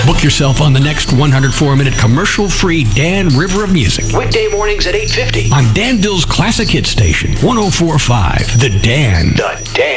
Book yourself on the next 104-minute commercial-free Dan River of Music. Weekday mornings at 8:50 on Danville's Classic Hit Station, 104.5 The Dan. The Dan.